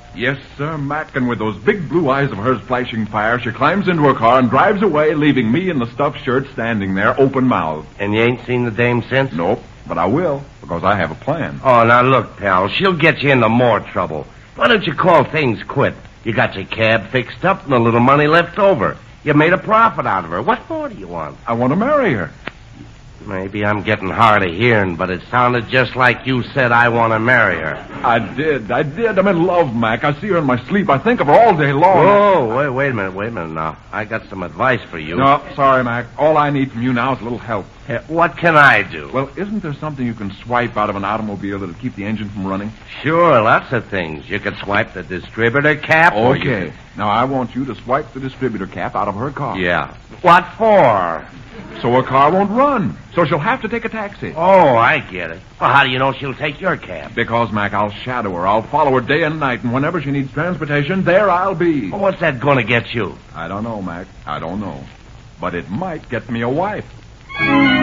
Yes, sir, Mac, and with those big blue eyes of hers flashing fire, she climbs into her car and drives away, leaving me in the stuffed shirt standing there, open-mouthed. And you ain't seen the dame since? Nope, but I will, because I have a plan. Oh, now look, pal, she'll get you into more trouble. Why don't you call things quit? You got your cab fixed up and a little money left over. You made a profit out of her. What more do you want? I want to marry her. Maybe I'm getting hard of hearing, but it sounded just like you said I want to marry her. I did. I'm in love, Mac. I see her in my sleep. I think of her all day long. Oh, wait a minute now. I got some advice for you. No, sorry, Mac. All I need from you now is a little help. What can I do? Well, isn't there something you can swipe out of an automobile that'll keep the engine from running? Sure, lots of things. You could swipe the distributor cap. Okay. Now, I want you to swipe the distributor cap out of her car. Yeah. What for? So her car won't run. So she'll have to take a taxi. Oh, I get it. Well, how do you know she'll take your cab? Because, Mac, I'll shadow her. I'll follow her day and night, and whenever she needs transportation, there I'll be. Well, what's that going to get you? I don't know, Mac. I don't know. But it might get me a wife.